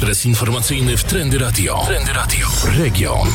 adres informacyjny w Trendy Radio. Trendy Radio. Region.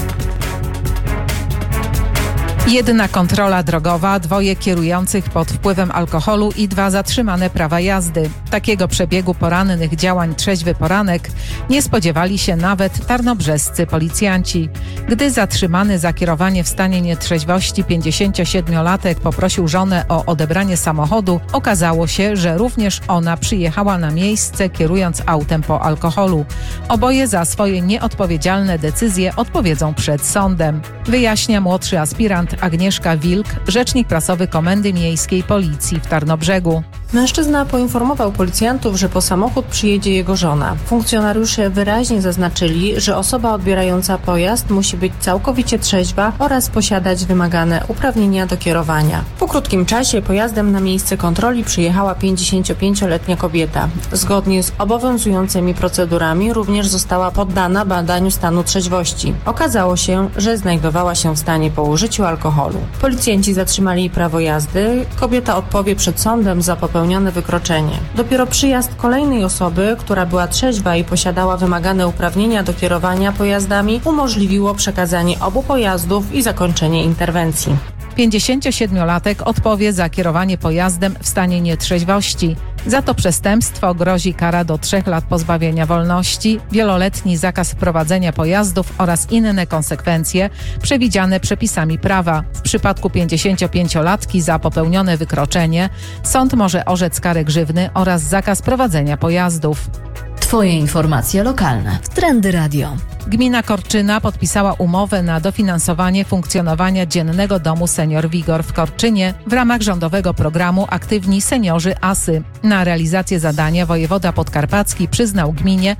Jedna kontrola drogowa, 2 kierujących pod wpływem alkoholu i 2 zatrzymane prawa jazdy. Takiego przebiegu porannych działań Trzeźwy Poranek nie spodziewali się nawet tarnobrzescy policjanci. Gdy zatrzymany za kierowanie w stanie nietrzeźwości 57-latek poprosił żonę o odebranie samochodu, okazało się, że również ona przyjechała na miejsce, kierując autem po alkoholu. Oboje za swoje nieodpowiedzialne decyzje odpowiedzą przed sądem. Wyjaśnia młodszy aspirant Agnieszka Wilk, rzecznik prasowy Komendy Miejskiej Policji w Tarnobrzegu. Mężczyzna poinformował policjantów, że po samochód przyjedzie jego żona. Funkcjonariusze wyraźnie zaznaczyli, że osoba odbierająca pojazd musi być całkowicie trzeźwa oraz posiadać wymagane uprawnienia do kierowania. Po krótkim czasie pojazdem na miejsce kontroli przyjechała 55-letnia kobieta. Zgodnie z obowiązującymi procedurami również została poddana badaniu stanu trzeźwości. Okazało się, że znajdowała się w stanie po użyciu alkoholu. Policjanci zatrzymali jej prawo jazdy. Kobieta odpowie przed sądem za popełnione wykroczenie. Dopiero przyjazd kolejnej osoby, która była trzeźwa i posiadała wymagane uprawnienia do kierowania pojazdami, umożliwiło przekazanie obu pojazdów i zakończenie interwencji. 57-latek odpowie za kierowanie pojazdem w stanie nietrzeźwości. Za to przestępstwo grozi kara do 3 lat pozbawienia wolności, wieloletni zakaz prowadzenia pojazdów oraz inne konsekwencje przewidziane przepisami prawa. W przypadku 55-latki za popełnione wykroczenie sąd może orzec karę grzywny oraz zakaz prowadzenia pojazdów. Twoje informacje lokalne w Trendy Radio. Gmina Korczyna podpisała umowę na dofinansowanie funkcjonowania Dziennego Domu Senior Vigor w Korczynie w ramach rządowego programu Aktywni Seniorzy ASY. Na realizację zadania wojewoda podkarpacki przyznał gminie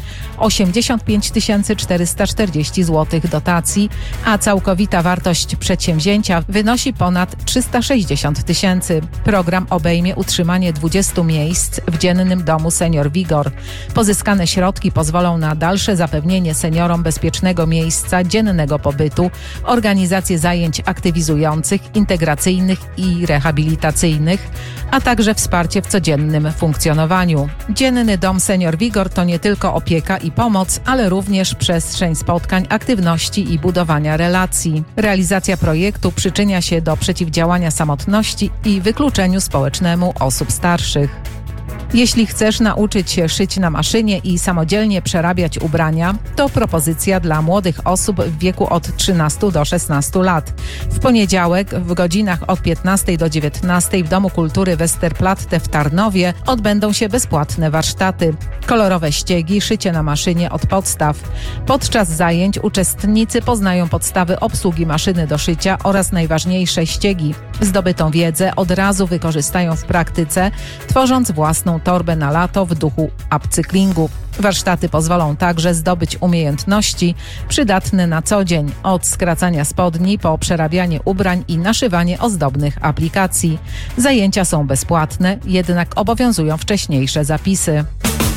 85 440 zł dotacji, a całkowita wartość przedsięwzięcia wynosi ponad 360 000. Program obejmie utrzymanie 20 miejsc w Dziennym Domu Senior Vigor. Pozyskane środki pozwolą na dalsze zapewnienie seniorom bezpiecznego miejsca dziennego pobytu, organizację zajęć aktywizujących, integracyjnych i rehabilitacyjnych, a także wsparcie w codziennym funkcjonowaniu. Dzienny Dom Senior Vigor to nie tylko opieka i pomoc, ale również przestrzeń spotkań, aktywności i budowania relacji. Realizacja projektu przyczynia się do przeciwdziałania samotności i wykluczeniu społecznemu osób starszych. Jeśli chcesz nauczyć się szyć na maszynie i samodzielnie przerabiać ubrania, to propozycja dla młodych osób w wieku od 13 do 16 lat. W poniedziałek w godzinach od 15 do 19 w Domu Kultury Westerplatte w Tarnowie odbędą się bezpłatne warsztaty. Kolorowe ściegi, szycie na maszynie od podstaw. Podczas zajęć uczestnicy poznają podstawy obsługi maszyny do szycia oraz najważniejsze ściegi. Zdobytą wiedzę od razu wykorzystają w praktyce, tworząc własną torbę na lato w duchu upcyklingu. Warsztaty pozwolą także zdobyć umiejętności przydatne na co dzień, od skracania spodni po przerabianie ubrań i naszywanie ozdobnych aplikacji. Zajęcia są bezpłatne, jednak obowiązują wcześniejsze zapisy.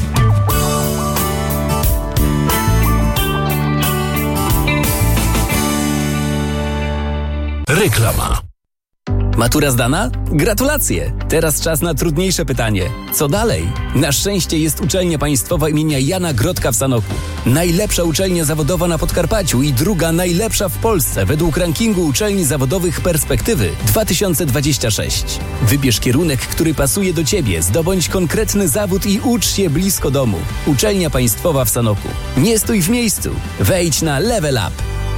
Reklama. Matura zdana? Gratulacje! Teraz czas na trudniejsze pytanie. Co dalej? Na szczęście jest uczelnia państwowa imienia Jana Grodka w Sanoku. Najlepsza uczelnia zawodowa na Podkarpaciu i druga najlepsza w Polsce według rankingu uczelni zawodowych Perspektywy 2026. Wybierz kierunek, który pasuje do Ciebie, zdobądź konkretny zawód i ucz się blisko domu. Uczelnia państwowa w Sanoku. Nie stój w miejscu. Wejdź na Level Up.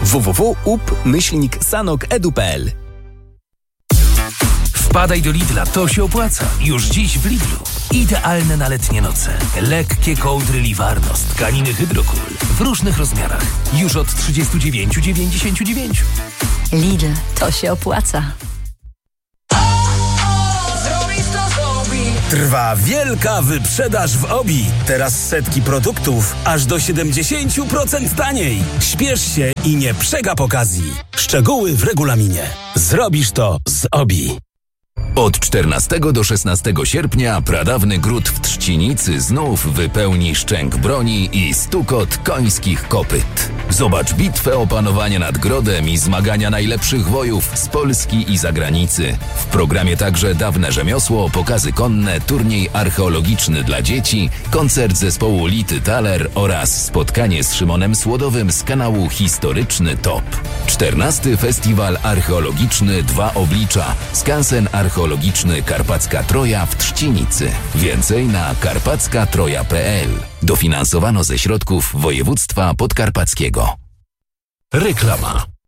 www.up-sanok.edu.pl. Wpadaj do Lidla, to się opłaca. Już dziś w Lidlu. Idealne na letnie noce. Lekkie kołdry Liwarno z tkaniny Hydrocool w różnych rozmiarach. Już od 39,99. Lidl, to się opłaca. Trwa wielka wyprzedaż w OBI. Teraz setki produktów aż do 70% taniej. Śpiesz się i nie przegap okazji. Szczegóły w regulaminie. Zrobisz to z OBI. Od 14 do 16 sierpnia pradawny gród w Trzcinicy znów wypełni szczęk broni i stukot końskich kopyt. Zobacz bitwę o panowanie nad Grodem i zmagania najlepszych wojów z Polski i zagranicy. W programie także dawne rzemiosło, pokazy konne, turniej archeologiczny dla dzieci, koncert zespołu Lity Thaler oraz spotkanie z Szymonem Słodowym z kanału Historyczny Top. 14. Festiwal Archeologiczny Dwa Oblicza. Skansen archeologiczny Karpacka Troja w Trzcinicy. Więcej na karpackatroja.pl. Dofinansowano ze środków województwa podkarpackiego. Reklama.